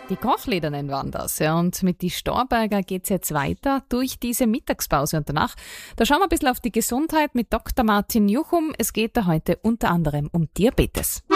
Die Kochliedernen waren das, ja. Und mit die Storberger geht's jetzt weiter durch diese Mittagspause und danach. Da schauen wir ein bisschen auf die Gesundheit mit Dr. Martin Juchum. Es geht da heute unter anderem um Diabetes.